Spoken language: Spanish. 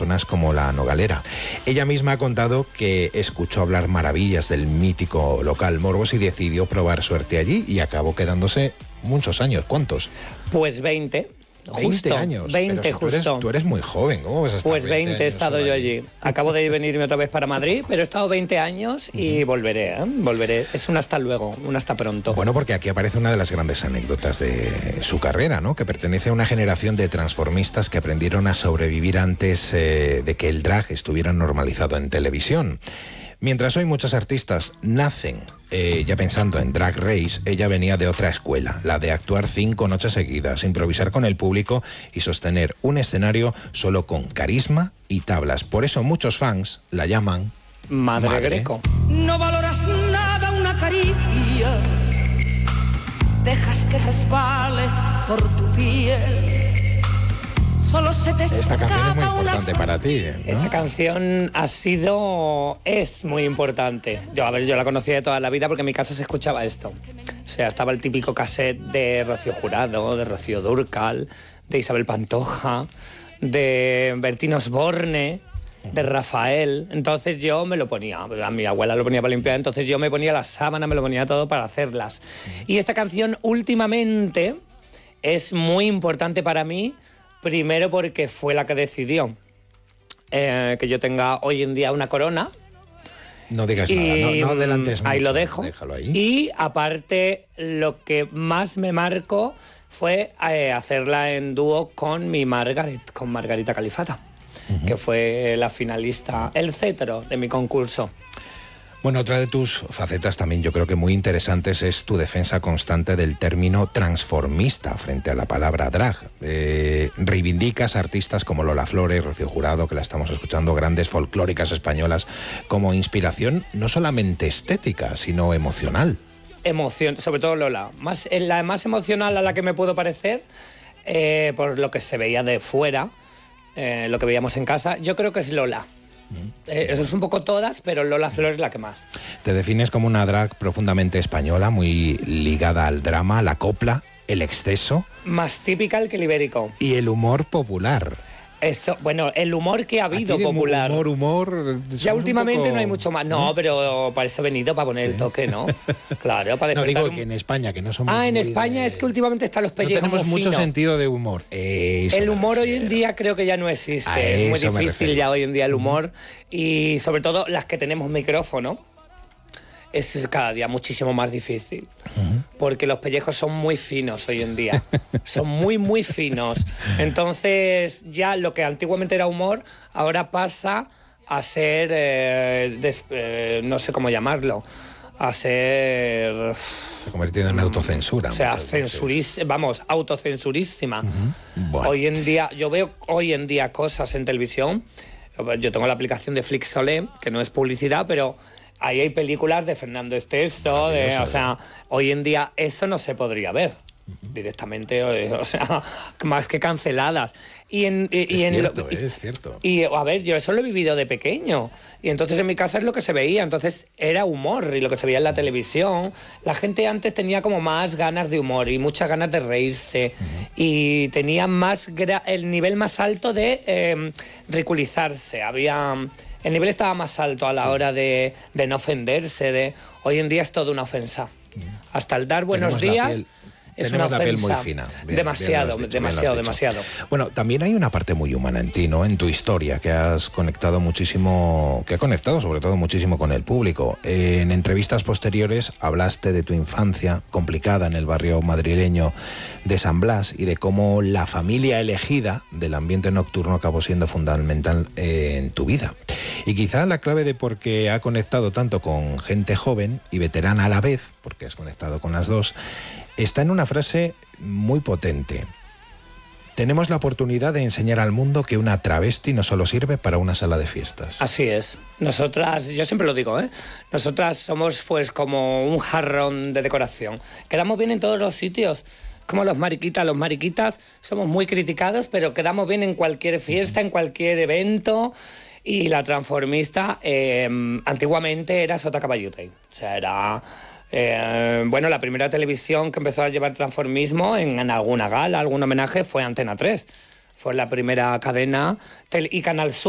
personas como la Nogalera. Ella misma ha contado que escuchó hablar maravillas del mítico local Morbos y decidió probar suerte allí y acabó quedándose muchos años. ¿Cuántos? Pues 20. 20 justo, años. 20 pero si justo. Tú eres muy joven, ¿cómo vas a estar? Pues 20 he estado yo allí. Acabo de venirme otra vez para Madrid, pero he estado 20 años y volveré, ¿eh? Volveré. Es un hasta luego, un hasta pronto. Bueno, porque aquí aparece una de las grandes anécdotas de su carrera, ¿no? Que pertenece a una generación de transformistas que aprendieron a sobrevivir antes de que el drag estuviera normalizado en televisión. Mientras hoy muchos artistas nacen ya pensando en Drag Race, ella venía de otra escuela, la de actuar 5 noches seguidas, improvisar con el público y sostener un escenario solo con carisma y tablas. Por eso muchos fans la llaman Madre Greco. No valoras nada una caricia, dejas que resbale por tu piel. Solo se te Esta canción es muy escapa una importante para ti, ¿no? Esta canción es muy importante. Yo la conocía de toda la vida porque en mi casa se escuchaba esto. O sea, estaba el típico cassette de Rocío Jurado, de Rocío Dúrcal, de Isabel Pantoja, de Bertín Osborne, de Rafael. Entonces yo me lo ponía, a mi abuela lo ponía para limpiar, entonces yo me ponía la sábana, me lo ponía todo para hacerlas. Y esta canción últimamente es muy importante para mí. Primero porque fue la que decidió que yo tenga hoy en día una corona. No digas nada, no adelantes mucho. Ahí lo dejo. Déjalo ahí. Y aparte, lo que más me marcó fue hacerla en dúo con con Margarita Califata, que fue la finalista, el cetro de mi concurso. Bueno, otra de tus facetas también yo creo que muy interesantes es tu defensa constante del término transformista frente a la palabra drag. Reivindicas a artistas como Lola Flores, Rocío Jurado, que la estamos escuchando, grandes folclóricas españolas, como inspiración no solamente estética, sino emocional. Sobre todo Lola. La más emocional a la que me puedo parecer, por lo que se veía de fuera, lo que veíamos en casa, yo creo que es Lola. Eso es un poco todas, pero Lola Flores es la que más. Te defines como una drag profundamente española, muy ligada al drama, la copla, el exceso. Más típica que el ibérico. Y el humor popular. Eso, bueno, el humor que ha habido Aquí popular. Humor. Ya últimamente no hay mucho más. No, pero para eso he venido, para poner el toque, ¿no? Claro, para no, digo que en España, que no somos. en España es que últimamente están los pellejos. No tenemos mucho sentido de humor. El humor hoy en día creo que ya no existe. Es muy difícil ya hoy en día el humor. Y sobre todo las que tenemos micrófono. Es cada día muchísimo más difícil. Porque los pellejos son muy finos hoy en día. Son muy, muy finos. Entonces, ya lo que antiguamente era humor, ahora pasa a ser, no sé cómo llamarlo, a ser... Se ha convertido en autocensura. O sea, autocensurísima. Bueno. Hoy en día, yo veo hoy en día cosas en televisión. Yo tengo la aplicación de Flixolé, que no es publicidad, pero... Ahí hay películas de Fernando Esteso, o sea, hoy en día eso no se podría ver directamente, o sea, más que canceladas. Es cierto. Y a ver, yo eso lo he vivido de pequeño, y entonces en mi casa es lo que se veía, entonces era humor, y lo que se veía en la televisión. La gente antes tenía como más ganas de humor y muchas ganas de reírse, y tenía el nivel más alto de ridiculizarse. El nivel estaba más alto a la hora de no ofenderse. Hoy en día es todo una ofensa. Hasta el dar buenos días es una ofensa. La piel muy fina. Demasiado. Bueno, también hay una parte muy humana en ti, ¿no? En tu historia, que has conectado muchísimo, que ha conectado sobre todo muchísimo con el público. En entrevistas posteriores hablaste de tu infancia complicada en el barrio madrileño de San Blas y de cómo la familia elegida del ambiente nocturno acabó siendo fundamental en tu vida. Y quizá la clave de por qué ha conectado tanto con gente joven y veterana a la vez, porque has conectado con las dos, está en una frase muy potente. Tenemos la oportunidad de enseñar al mundo que una travesti no solo sirve para una sala de fiestas. Así es. Nosotras, yo siempre lo digo, nosotras somos pues como un jarrón de decoración. Quedamos bien en todos los sitios. Como los mariquitas somos muy criticados, pero quedamos bien en cualquier fiesta, en cualquier evento. Y la transformista antiguamente era Sota Caballuta. O sea, era... la primera televisión que empezó a llevar transformismo en alguna gala, algún homenaje, fue Antena 3. Fue la primera cadena y Canal Sur.